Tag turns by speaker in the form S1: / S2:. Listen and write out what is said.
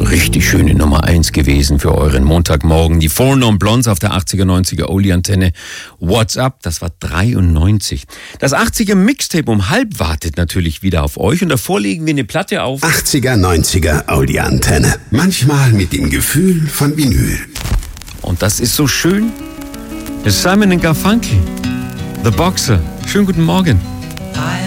S1: Richtig schöne Nummer 1 gewesen für euren Montagmorgen. Die Four Non Blondes auf der 80er, 90er Oldie-Antenne. What's Up? Das war 93. Das 80er Mixtape um halb wartet natürlich wieder auf euch. Und davor legen wir eine Platte auf.
S2: 80er, 90er Oldie-Antenne. Manchmal mit dem Gefühl von Vinyl.
S1: Und das ist so schön. Das ist Simon & Garfunkel. The Boxer. Schönen guten Morgen.